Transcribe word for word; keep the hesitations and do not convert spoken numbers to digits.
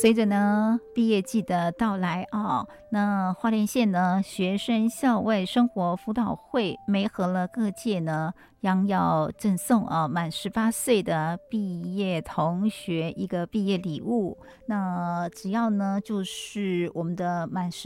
随着呢毕业季的到来啊，那花莲县呢学生校外生活辅导会媒合了各界呢，将要赠送啊满十八岁的毕业同学一个毕业礼物。那只要呢就是我们的满十